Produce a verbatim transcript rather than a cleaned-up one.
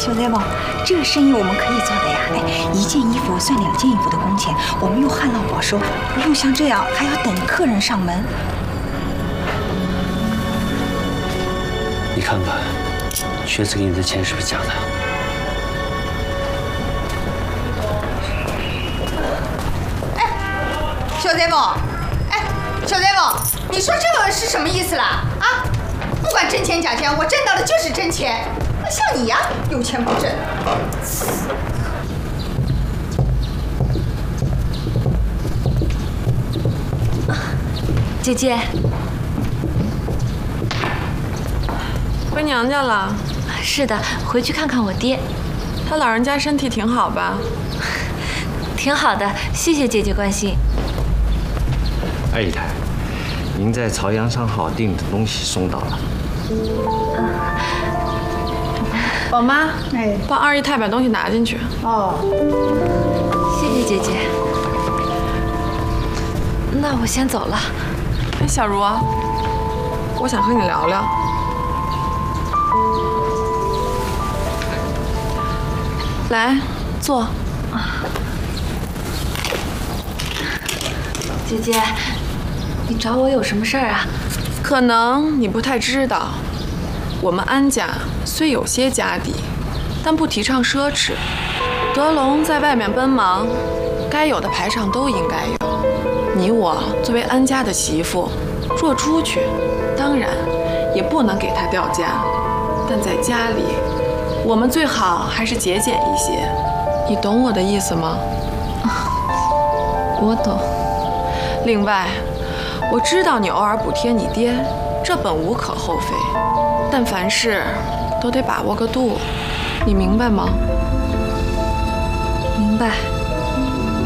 小呆宝，这个生意我们可以做的呀！哎，一件衣服算两件衣服的工钱，我们又旱涝保收，不用像这样还要等客人上门。 你看看，瘸子给你的钱是不是假的？ 哎，小呆宝，哎，小呆宝，你说这个是什么意思啦？啊，不管真钱假钱，我挣到的就是真钱。像你呀，有钱不挣。 姐姐， 回娘家了？ 是的，回去看看我爹。 他老人家身体挺好吧？ 挺好的，谢谢姐姐关心。 二姨太，您在朝阳商号订的东西送到了。 宝妈， 哎， 帮二姨太把东西拿进去。 哦， 谢谢姐姐。那我先走了。 哎，小茹，我想和你聊聊。来，坐。 姐姐，你找我有什么事儿啊？ 可能你不太知道，我们安家虽有些家底，但不提倡奢侈。德龙在外面奔忙，该有的排场都应该有。你我作为安家的媳妇，若出去，当然也不能给他掉价，但在家里，我们最好还是节俭一些。你懂我的意思吗？ 我懂。 另外，我知道你偶尔补贴你爹，这本无可厚非，但凡事都得把握个度，你明白吗？ 明白。